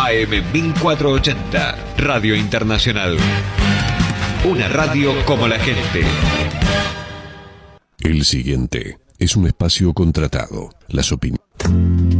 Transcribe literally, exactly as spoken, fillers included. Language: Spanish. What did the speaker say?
A M mil cuatrocientos ochenta, Radio Internacional. Una radio como la gente. El siguiente es un espacio contratado. Las opiniones